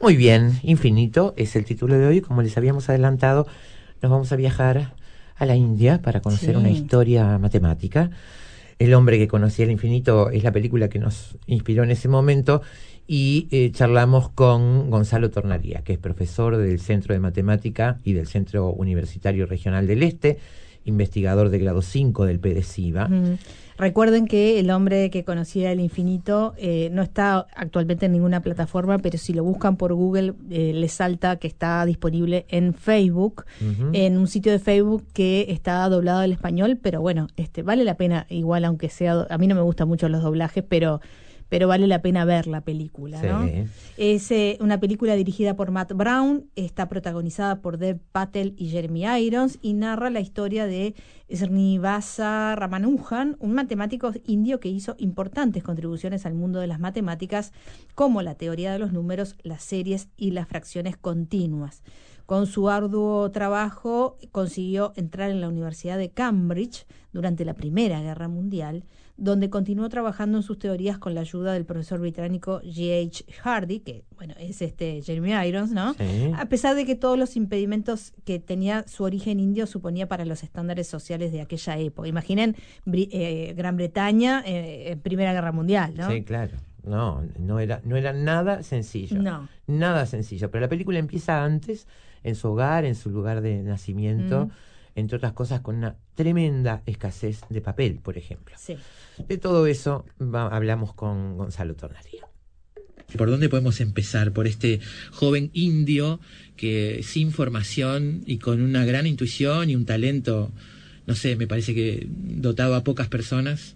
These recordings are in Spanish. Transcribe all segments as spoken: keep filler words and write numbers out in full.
Muy bien, Infinito es el título de hoy. Como les habíamos adelantado, nos vamos a viajar a la India para conocer Sí. una historia matemática. El hombre que conocía el infinito es la película que nos inspiró en ese momento, y eh, charlamos con Gonzalo Tornaría, que es profesor del Centro de Matemática y del Centro Universitario Regional del Este, investigador de grado cinco del P D C I V A. Mm. Recuerden que el hombre que conocía el infinito eh, no está actualmente en ninguna plataforma, pero si lo buscan por Google eh, les salta que está disponible en Facebook, Uh-huh. en un sitio de Facebook que está doblado al español, pero bueno, este vale la pena, igual aunque sea, a mí no me gustan mucho los doblajes, pero pero vale la pena ver la película, Sí. ¿no? Es eh, una película dirigida por Matt Brown, está protagonizada por Dev Patel y Jeremy Irons y narra la historia de Srinivasa Ramanujan, un matemático indio que hizo importantes contribuciones al mundo de las matemáticas, como la teoría de los números, las series y las fracciones continuas. Con su arduo trabajo consiguió entrar en la Universidad de Cambridge durante la Primera Guerra Mundial, donde continuó trabajando en sus teorías con la ayuda del profesor británico G H Hardy, que bueno, es este Jeremy Irons, ¿no? Sí. A pesar de que todos los impedimentos que tenía su origen indio suponía para los estándares sociales de aquella época. Imaginen eh, Gran Bretaña eh, en Primera Guerra Mundial, ¿no? Sí, claro. No, no era, no era nada sencillo. No. Nada sencillo. Pero la película empieza antes, en su hogar, en su lugar de nacimiento, Mm. entre otras cosas, con una tremenda escasez de papel, por ejemplo. Sí. De todo eso va, hablamos con Gonzalo Tornaría. ¿Por dónde podemos empezar? Por este joven indio que sin formación y con una gran intuición y un talento, no sé, me parece que dotaba a pocas personas,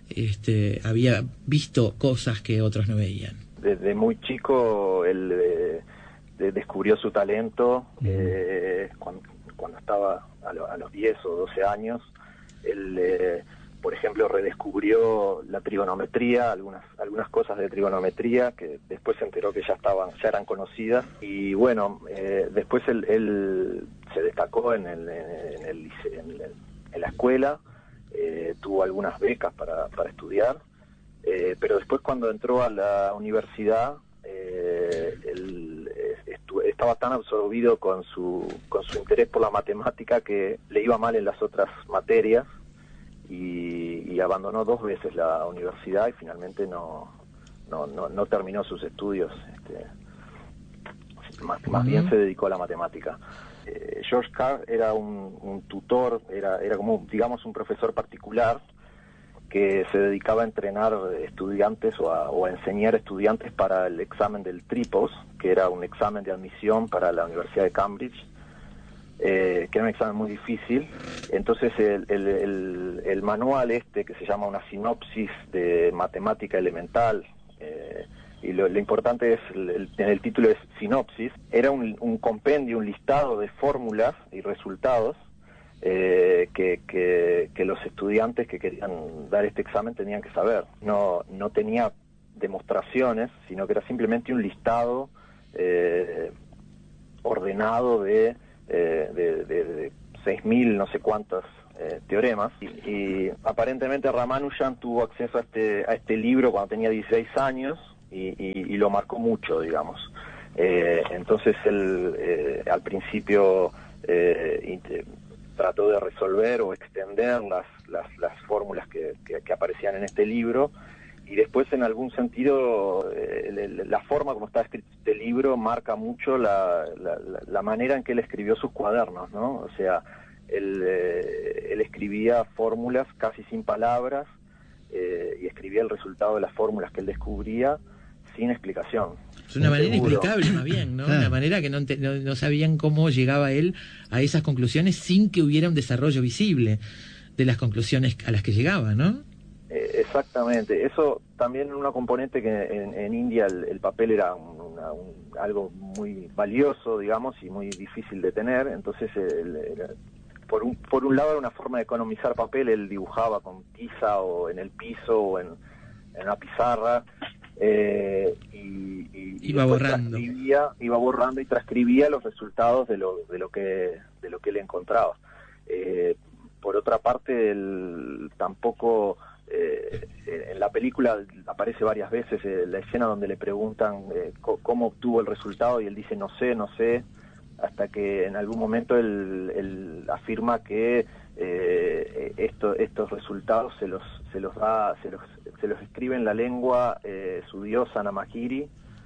este, había visto cosas que otros no veían. Desde muy chico él eh, de, descubrió su talento. Uh-huh. eh, cuando, cuando estaba a, lo, a los diez o doce años. Él, eh, por ejemplo, redescubrió la trigonometría, algunas algunas cosas de trigonometría que después se enteró que ya estaban ya eran conocidas. Y bueno, eh, después él, él se destacó en, el, en, el, en, el, en la escuela, eh, tuvo algunas becas para, para estudiar. Eh, pero después cuando entró a la universidad, eh, él estu- estaba tan absorbido con su con su interés por la matemática que le iba mal en las otras materias y, y abandonó dos veces la universidad y finalmente no no no, no terminó sus estudios. Este, más, más uh-huh. bien se dedicó a la matemática. Eh, George Carr era un, un tutor, era era como digamos un profesor particular que se dedicaba a entrenar estudiantes o a, o a enseñar estudiantes para el examen del Tripos, que era un examen de admisión para la Universidad de Cambridge, eh, que era un examen muy difícil. Entonces el, el, el, el manual este, que se llama una sinopsis de matemática elemental, eh, y lo, lo importante es, el, el, el título es sinopsis, era un, un compendio, un listado de fórmulas y resultados Eh, que, que, que los estudiantes que querían dar este examen tenían que saber. No, no tenía demostraciones, sino que era simplemente un listado eh, ordenado de, eh, de, de, de seis mil no sé cuántos eh, teoremas. Y, y aparentemente Ramanujan tuvo acceso a este, a este libro cuando tenía dieciséis años y, y, y lo marcó mucho, digamos. Eh, entonces él eh, al principio eh, inter- trató de resolver o extender las las, las fórmulas que, que, que aparecían en este libro, y después en algún sentido eh, la forma como está escrito este libro marca mucho la, la, la manera en que él escribió sus cuadernos, ¿no? O sea, él, eh, él escribía fórmulas casi sin palabras eh, y escribía el resultado de las fórmulas que él descubría sin explicación. Es una manera Seguro. inexplicable, más bien, ¿no? Claro. Una manera que no, te, no, no sabían cómo llegaba él a esas conclusiones sin que hubiera un desarrollo visible de las conclusiones a las que llegaba, ¿no? Eh, exactamente. Eso también una componente que en, en India el, el papel era un, una, un, algo muy valioso, digamos, y muy difícil de tener. Entonces, el, el, por, un, por un lado era una forma de economizar papel. Él dibujaba con tiza o en el piso o en, en una pizarra. Eh, y, y, iba y borrando transcribía, iba borrando y transcribía los resultados de lo de lo que de lo que él encontraba. Eh, por otra parte, él tampoco eh, en la película aparece varias veces eh, la escena donde le preguntan eh, co- cómo obtuvo el resultado y él dice no sé, no sé, hasta que en algún momento él, él afirma que eh, esto, estos resultados se los se los da, se los, se los escribe en la lengua eh, su diosa Namahiri,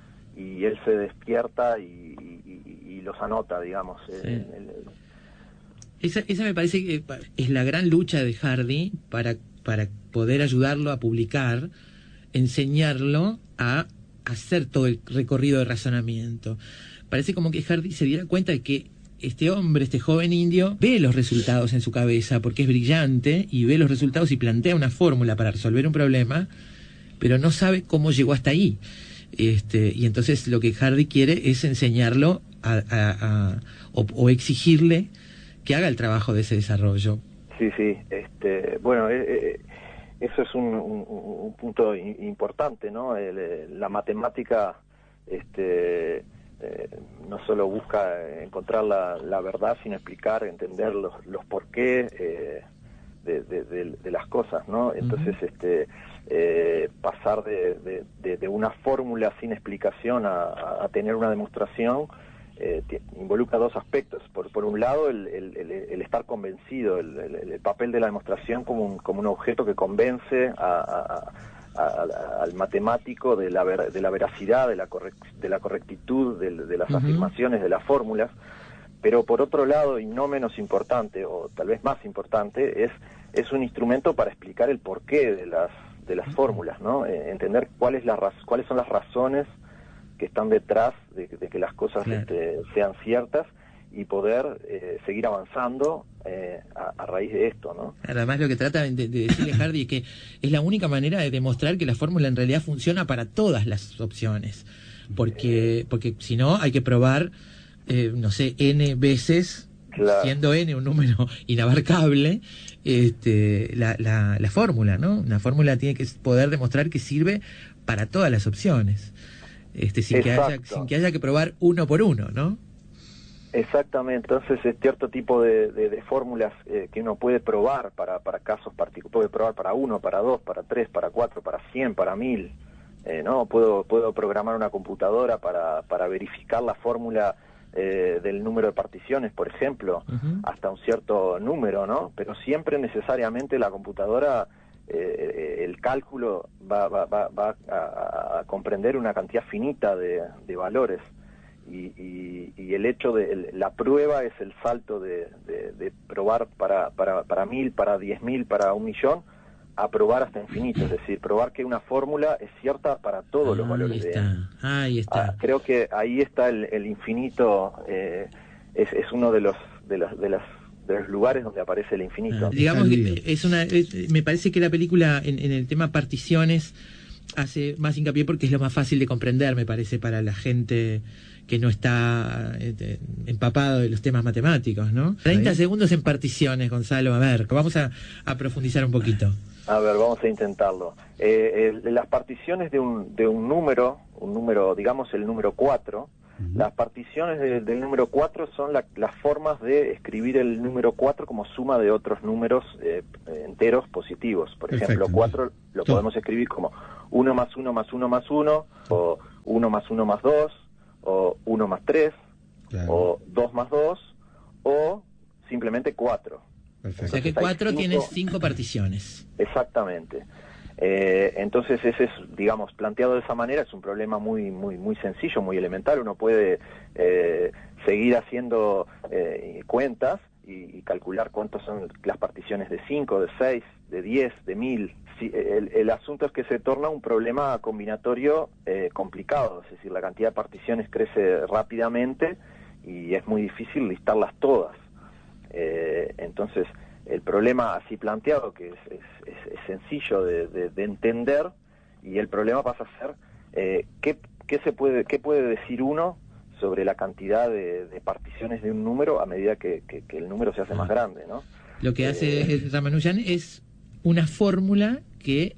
y él se despierta y, y, y los anota, digamos. Sí. En, en, en... Esa, esa me parece que es la gran lucha de Hardy para, para poder ayudarlo a publicar, enseñarlo a hacer todo el recorrido de razonamiento. Parece como que Hardy se diera cuenta de que este hombre, este joven indio, ve los resultados en su cabeza porque es brillante y ve los resultados y plantea una fórmula para resolver un problema, pero no sabe cómo llegó hasta ahí. Este, y entonces lo que Hardy quiere es enseñarlo a, a, a, o, o exigirle que haga el trabajo de ese desarrollo. Sí, sí. Este, bueno, eh, eh, eso es un, un, un punto importante, ¿no? El, la matemática este, eh, no solo busca encontrar la, la verdad, sino explicar, entender los, los porqués eh, de, de, de, de las cosas, ¿no? Entonces, uh-huh. este, eh, pasar de, de, de, de una fórmula sin explicación a, a tener una demostración eh, t- involucra dos aspectos. Por, por un lado, el, el, el, el estar convencido, el, el, el papel de la demostración como un, como un objeto que convence a, a, a, a, al matemático de la, ver, de la veracidad, de la, correct, de la correctitud de, de las uh-huh. afirmaciones, de las fórmulas. Pero por otro lado, y no menos importante, o tal vez más importante, es, es un instrumento para explicar el porqué de las, de las fórmulas, ¿no? Eh, entender cuál es la raz- cuáles son las razones que están detrás de, de que las cosas claro. este, sean ciertas, y poder eh, seguir avanzando eh, a, a raíz de esto, ¿no? Además, lo que trata de, de decirle Hardy es que es la única manera de demostrar que la fórmula en realidad funciona para todas las opciones, porque, porque si no hay que probar Eh, no sé, n veces, claro. siendo n un número inabarcable, este, la, la, la fórmula, ¿no? Una fórmula tiene que poder demostrar que sirve para todas las opciones, este, sin que haya, sin que haya que probar uno por uno, ¿no? Exactamente. Entonces, es cierto tipo de, de, de fórmulas eh, que uno puede probar para, para casos particulares, puede probar para uno, para dos, para tres, para cuatro, para cien, para mil, eh, ¿no? Puedo, puedo programar una computadora para, para verificar la fórmula Eh, del número de particiones, por ejemplo, uh-huh. hasta un cierto número, ¿no? Pero siempre necesariamente la computadora, eh, el cálculo va, va, va, va a, a comprender una cantidad finita de, de valores, y, y, y el hecho de el, la prueba es el salto de, de, de probar para, para, para mil, para diez mil, para un millón, a probar hasta infinito, es decir, probar que una fórmula es cierta para todos ah, los valores ahí está, de n. Ahí está. Ah, creo que ahí está el, el infinito, eh, es, es uno de los de los de las de los lugares donde aparece el infinito. Ah, digamos que es una, es, me parece que la película en, en el tema particiones hace más hincapié porque es lo más fácil de comprender, me parece, para la gente que no está eh, empapado de los temas matemáticos, ¿no? treinta ¿Sí? segundos en particiones, Gonzalo, a ver, vamos a, a profundizar un poquito. A ver, vamos a intentarlo. Eh, eh, las particiones de un, de un número, un número, digamos el número cuatro, uh-huh. las particiones de, del número cuatro son la, las formas de escribir el número cuatro como suma de otros números eh, enteros positivos. Por Perfecto. ejemplo, cuatro lo Todo. podemos escribir como uno más uno más uno más uno, o uno más uno más dos, o uno más tres, claro. o dos más dos, o simplemente cuatro. Perfecto. O sea que cuatro cinco... tiene cinco particiones. Exactamente. Eh, entonces ese es, digamos, planteado de esa manera, es un problema muy muy muy sencillo, muy elemental. Uno puede eh, seguir haciendo eh, cuentas y, y calcular cuántas son las particiones de cinco, de seis, de diez, de mil. Sí, el, el asunto es que se torna un problema combinatorio eh, complicado, es decir, la cantidad de particiones crece rápidamente y es muy difícil listarlas todas. Eh, entonces, el problema así planteado, que es, es, es, es sencillo de, de, de entender, y el problema pasa a ser eh, ¿qué, qué, se puede, qué puede decir uno sobre la cantidad de, de particiones de un número a medida que, que, que el número se hace más grande, ¿no? Lo que hace eh, Ramanujan es una fórmula que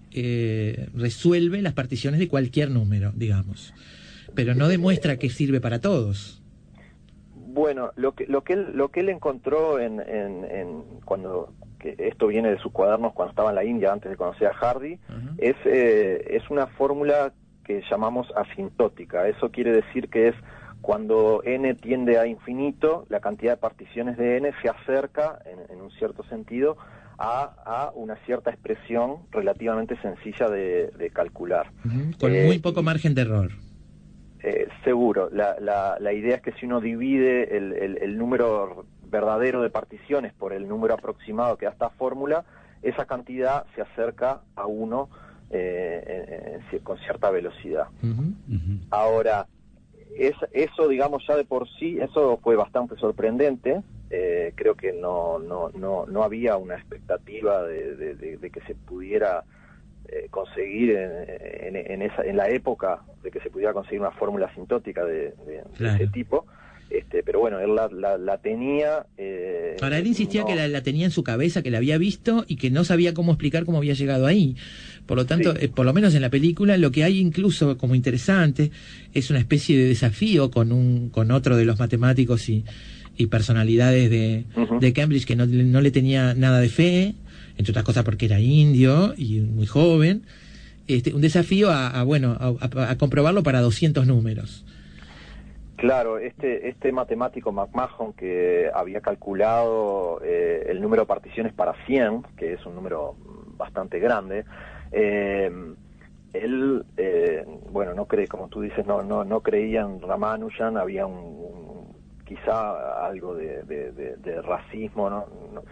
eh, resuelve las particiones de cualquier número, digamos, pero no demuestra que sirve para todos. Bueno, lo que lo que él lo que él encontró en, en, en cuando que esto viene de sus cuadernos cuando estaba en la India antes de conocer a Hardy, uh-huh. es, eh, es una fórmula que llamamos asintótica. Eso quiere decir que es cuando n tiende a infinito, la cantidad de particiones de n se acerca, en, en un cierto sentido, a, a una cierta expresión relativamente sencilla de, de calcular. Uh-huh. Con eh, muy poco margen de error. Eh, seguro. La, la, la idea es que si uno divide el, el, el número verdadero de particiones por el número aproximado que da esta fórmula, esa cantidad se acerca a uno eh, eh, con cierta velocidad. Uh-huh. Uh-huh. Ahora, es, eso, digamos, ya de por sí, eso fue bastante sorprendente. Eh, creo que no, no, no, no había una expectativa de, de, de, de que se pudiera eh, conseguir en, en, en, esa, en la época de que se pudiera conseguir una fórmula asintótica de, de, claro. de ese tipo. Este, pero bueno, él la, la, la tenía... Eh, Ahora, él insistía no... que la, la tenía en su cabeza, que la había visto y que no sabía cómo explicar cómo había llegado ahí. Por lo tanto, sí. eh, por lo menos en la película, lo que hay incluso como interesante es una especie de desafío con, un, con otro de los matemáticos y, y personalidades de, uh-huh. de Cambridge que no, no le tenía nada de fe, entre otras cosas porque era indio y muy joven. Este, un desafío a, a bueno a, a, a comprobarlo para doscientos números. Claro, este este matemático McMahon que había calculado eh, el número de particiones para cien, que es un número bastante grande, eh, él, eh, bueno, no cree, como tú dices, no no no creía en Ramanujan, había un, un quizá algo de, de, de, de racismo, ¿no? No,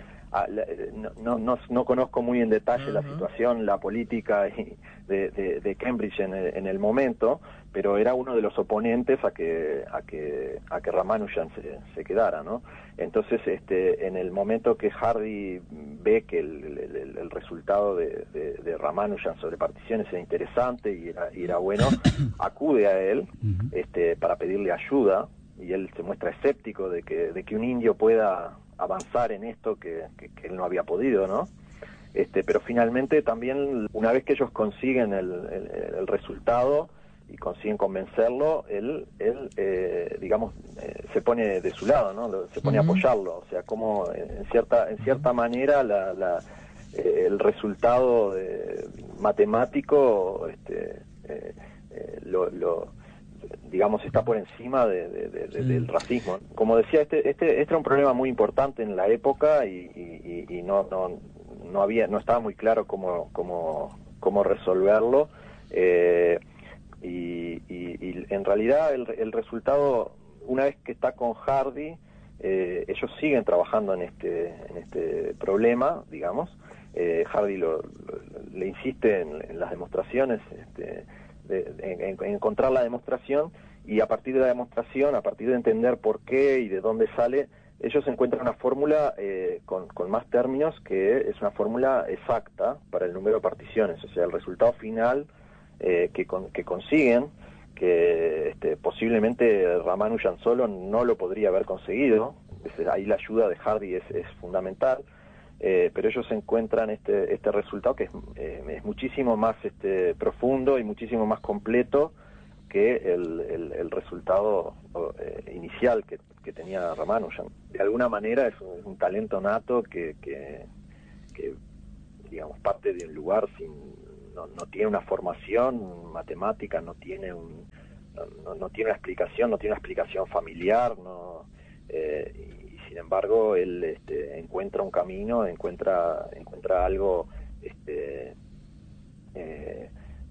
no, no, no conozco muy en detalle uh-huh. la situación, la política y de, de, de Cambridge en el, en el momento, pero era uno de los oponentes a que a que a que Ramanujan se, se quedara, ¿no? Entonces, este, en el momento que Hardy ve que el, el, el resultado de, de, de Ramanujan sobre particiones era interesante y era, y era bueno, acude a él uh-huh. este, para pedirle ayuda, y él se muestra escéptico de que de que un indio pueda avanzar en esto que, que, que él no había podido, ¿no? Este, pero finalmente también, una vez que ellos consiguen el, el, el resultado y consiguen convencerlo, él, él eh, digamos, eh, se pone de su lado, ¿no? Se pone uh-huh. a apoyarlo, o sea, como en cierta, en cierta manera la, la, eh, el resultado de, matemático, este, eh, eh, lo, lo digamos, está por encima de, de, de, de, del racismo. Como decía, este, este, este era un problema muy importante en la época y, y, y no, no, no había, no estaba muy claro cómo, cómo, cómo resolverlo. Eh, y, y, y en realidad el, el resultado, una vez que está con Hardy, eh, ellos siguen trabajando en este, en este problema, digamos. Eh, Hardy lo, lo, le insiste en, en las demostraciones, este, De, de, en, en encontrar la demostración, y a partir de la demostración, a partir de entender por qué y de dónde sale, ellos encuentran una fórmula eh, con, con más términos, que es una fórmula exacta para el número de particiones, o sea, el resultado final eh, que, con, que consiguen, que este, posiblemente Ramanujan solo no lo podría haber conseguido. Es, ahí la ayuda de Hardy es, es fundamental. Eh, pero ellos encuentran este este resultado que es, eh, es muchísimo más este profundo y muchísimo más completo que el, el, el resultado eh, inicial que, que tenía Ramanujan. De alguna manera es un, es un talento nato que, que, que, digamos, parte de un lugar sin... No, no tiene una formación matemática, no tiene un no, no tiene una explicación, no tiene una explicación familiar, no... Eh, Sin embargo, él este, encuentra un camino, encuentra encuentra algo, este, eh,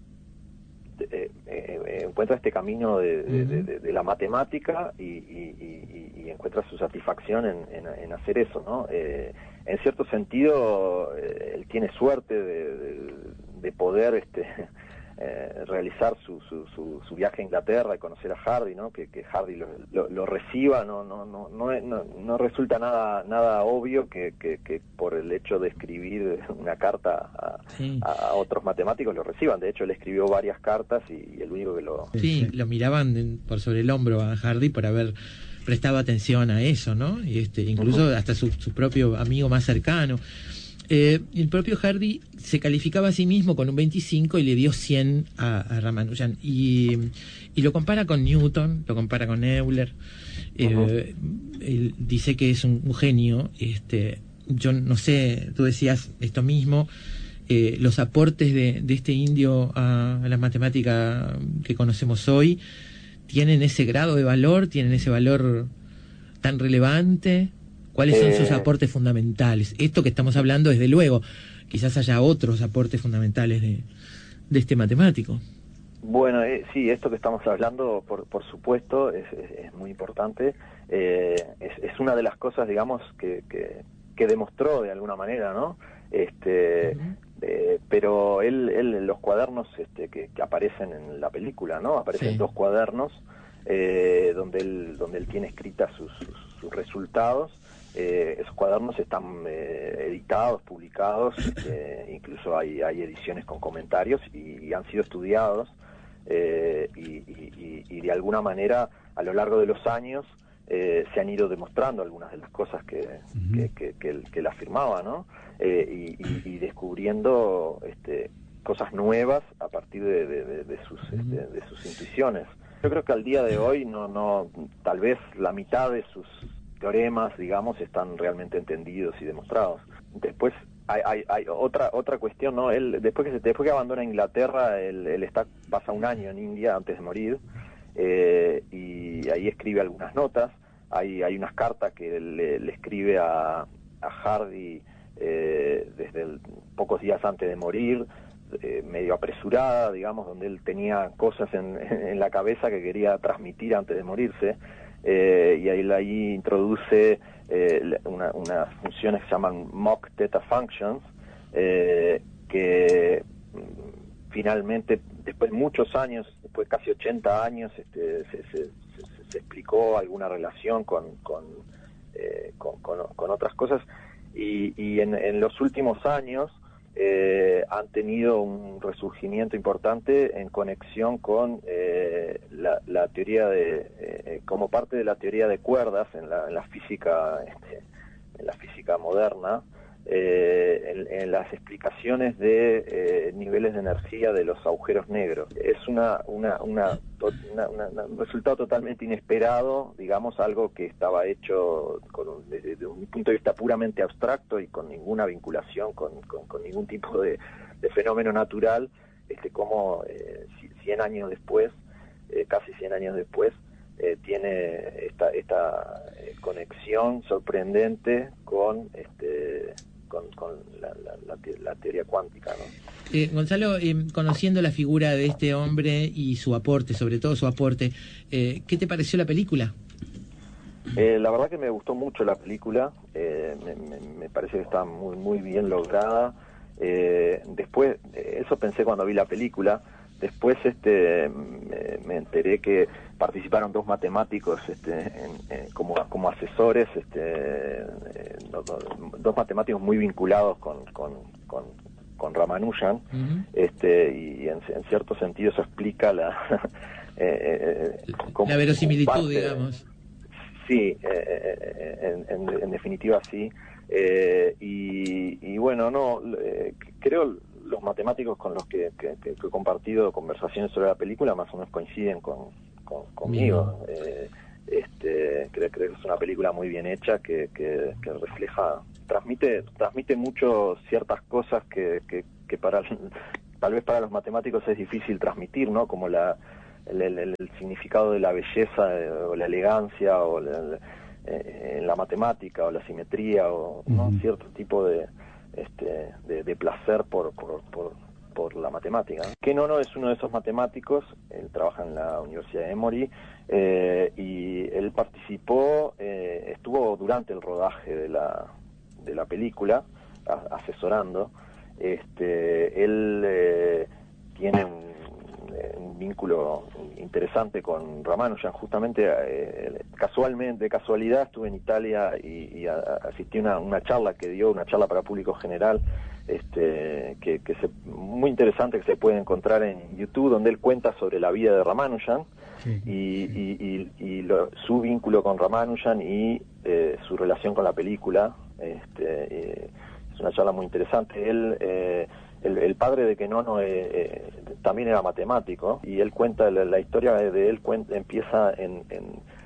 eh, eh, encuentra este camino de, de, de, de, de la matemática y, y, y, y encuentra su satisfacción en, en, en hacer eso, ¿no? Eh, en cierto sentido, eh, él tiene suerte de, de, de poder este, eh, realizar su, su, su, su viaje a Inglaterra y conocer a Hardy, ¿no? Que, que Hardy lo, lo, lo reciba, no no no no no, no resulta nada nada obvio que, que, que por el hecho de escribir una carta a, sí. a otros matemáticos lo reciban. De hecho, él escribió varias cartas y, y el único que lo... Sí, lo miraban por sobre el hombro a Hardy por haber prestado atención a eso, ¿no? Y este, incluso uh-huh. hasta su, su propio amigo más cercano. Eh, el propio Hardy se calificaba a sí mismo con un veinticinco y le dio cien a, a Ramanujan, y, y lo compara con Newton, lo compara con Euler. eh, uh-huh. Él dice que es un, un genio, este, yo no sé, tú decías esto mismo, eh, los aportes de, de este indio a, a la matemática que conocemos hoy, ¿tienen ese grado de valor? ¿Tienen ese valor tan relevante? ¿Cuáles son eh... sus aportes fundamentales? Esto que estamos hablando, desde luego, quizás haya otros aportes fundamentales de, de este matemático. Bueno, eh, sí, esto que estamos hablando, por, por supuesto, es, es, es muy importante. Eh, es, es una de las cosas, digamos, que, que, que demostró de alguna manera, ¿no? Este, uh-huh. eh, pero él, él, los cuadernos este, que, que aparecen en la película, ¿no? Aparecen sí. dos cuadernos eh, donde él, donde él tiene escritas sus, sus, sus resultados. Eh, esos cuadernos están eh, editados, publicados, eh, incluso hay, hay ediciones con comentarios y, y han sido estudiados. Eh, y, y, y de alguna manera a lo largo de los años eh, se han ido demostrando algunas de las cosas que, uh-huh. que, que, que, él, que él afirmaba, ¿no? Eh, y, y, y descubriendo este, cosas nuevas a partir de, de, de, de, sus, uh-huh. este, de sus intuiciones. Yo creo que al día de hoy no, no, tal vez la mitad de sus teoremas, digamos, están realmente entendidos y demostrados. Después Hay, hay, hay otra otra cuestión, ¿no? Él después que se, después que abandona Inglaterra, él, él está pasa un año en India antes de morir eh, y ahí escribe algunas notas. Hay hay unas cartas que le, le escribe a, a Hardy eh, desde el, pocos días antes de morir, eh, medio apresurada, digamos, donde él tenía cosas en, en la cabeza que quería transmitir antes de morirse. Eh, y ahí, ahí introduce eh, una, unas funciones que se llaman mock theta functions, eh, que mm, finalmente, después de muchos años, después de casi ochenta años, este, se, se, se, se explicó alguna relación con, con, eh, con, con, con otras cosas, y, y en, en los últimos años Eh, han tenido un resurgimiento importante en conexión con eh, la, la teoría de, eh, como parte de la teoría de cuerdas en la, en la física, este, en la física moderna, eh, en, en las explicaciones de eh, niveles de energía de los agujeros negros. Es una, una, una, una, una, un resultado totalmente inesperado, digamos, algo que estaba hecho con un, desde, desde un punto de vista puramente abstracto y con ninguna vinculación con, con, con ningún tipo de, de fenómeno natural, este, como eh, cien años después, eh, casi cien años después, eh, tiene esta, esta eh, conexión sorprendente con este con, con la, la, la, la teoría cuántica, ¿no? Eh, Gonzalo, eh, conociendo la figura de este hombre y su aporte, sobre todo su aporte, eh, ¿qué te pareció la película? Eh, la verdad que me gustó mucho la película, eh, me, me, me parece que está muy muy bien lograda. Eh, después, eso pensé cuando vi la película. Después este me, me enteré que participaron dos matemáticos este, en, en, como, como asesores, este, eh, dos, dos matemáticos muy vinculados con, con, con, con Ramanujan, uh-huh. este, y en, en cierto sentido eso explica la... eh, eh, como, la verosimilitud, parte, digamos. Sí, eh, en, en, en definitiva sí. Eh, y, y bueno, no, eh, creo... los matemáticos con los que, que, que he compartido conversaciones sobre la película más o menos coinciden con, con conmigo. Eh, este, creo, creo que es una película muy bien hecha que, que, que refleja, transmite, transmite mucho ciertas cosas que, que, que para tal vez para los matemáticos es difícil transmitir, ¿no? Como la el, el, el significado de la belleza eh, o la elegancia o la, eh, en la matemática o la simetría o ¿no? Uh-huh. Cierto tipo de Este, de, de placer por, por, por, por la matemática. Ken Ono es uno de esos matemáticos, él trabaja en la Universidad de Emory, eh, y él participó, eh, estuvo durante el rodaje de la, de la película, a, asesorando. Este, él eh, tiene un, un vínculo interesante con Ramanujan, justamente eh, casualmente, de casualidad estuve en Italia y, y a, asistí a una, una charla que dio, una charla para público general, este, que, que se, muy interesante, que se puede encontrar en YouTube, donde él cuenta sobre la vida de Ramanujan sí, y, sí. y, y, y lo, su vínculo con Ramanujan y eh, su relación con la película. Este, eh, es una charla muy interesante. Él eh, El, el padre de Ken Ono eh, eh, también era matemático y él cuenta la, la historia de él cuenta, empieza en, en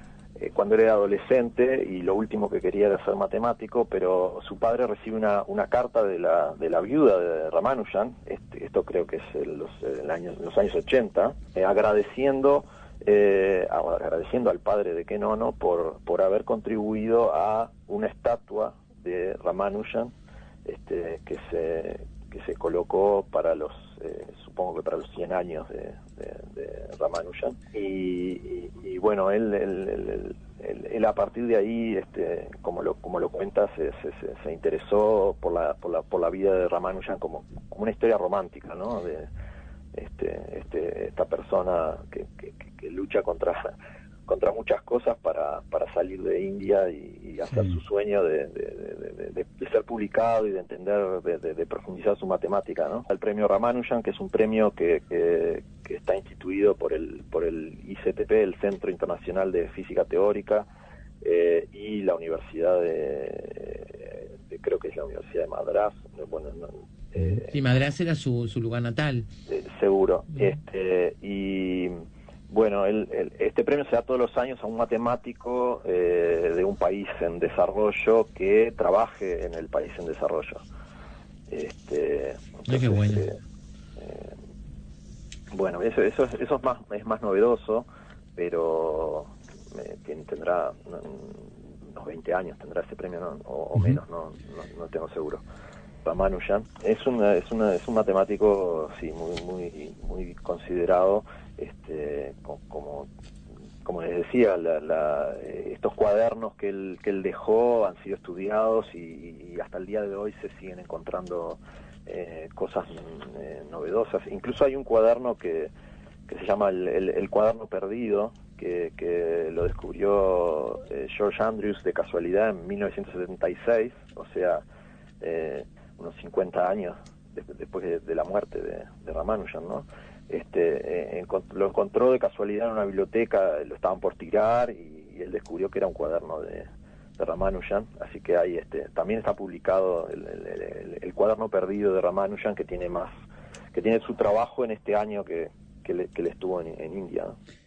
eh, cuando él era adolescente y lo último que quería era ser matemático, pero su padre recibe una, una carta de la, de la viuda de Ramanujan, este, esto creo que es en los, en años, en los años ochenta, eh, agradeciendo eh, agradeciendo al padre de Ken Ono por, por haber contribuido a una estatua de Ramanujan este, que se que se colocó para los eh, supongo que para los cien años de, de, de Ramanujan y, y, y bueno él él, él, él él a partir de ahí este como lo como lo cuenta se, se, se interesó por la por la por la vida de Ramanujan como, como una historia romántica, ¿no? De este este esta persona que, que, que lucha contra contra muchas cosas para, para salir de India y, y hacer sí. su sueño de, de, de, de, de ser publicado y de entender, de, de, de profundizar su matemática, ¿no? El premio Ramanujan, que es un premio que, que, que está instituido por el, por el I C T P, el Centro Internacional de Física Teórica, eh, y la Universidad de, de, creo que es la Universidad de Madrás, bueno, no, eh, sí, Madrás era su, su lugar natal. Eh, seguro, mm. este, y... Bueno, el, el, este premio se da todos los años a un matemático eh, de un país en desarrollo que trabaje en el país en desarrollo. Este, entonces, qué bueno. Eh, eh, bueno, eso, eso, eso es más es más novedoso, pero eh, tendrá unos veinte años, tendrá ese premio, ¿no? o, o uh-huh. menos, no, no, no tengo seguro. Ramanujan es una, es una, es un matemático sí muy muy muy considerado, este como como les decía, la, la, estos cuadernos que él que él dejó han sido estudiados y, y hasta el día de hoy se siguen encontrando eh, cosas eh, novedosas. Incluso hay un cuaderno que que se llama el, el, el cuaderno perdido, que, que lo descubrió eh, George Andrews de casualidad en mil novecientos setenta y seis, o sea eh, unos cincuenta años de, después de, de la muerte de, de Ramanujan, ¿no? Este, eh, encont- lo encontró de casualidad en una biblioteca, lo estaban por tirar y, y él descubrió que era un cuaderno de, de Ramanujan, así que ahí este, también está publicado el, el, el, el cuaderno perdido de Ramanujan, que tiene más, que tiene su trabajo en este año que, que, le, que le estuvo en, en India, ¿no?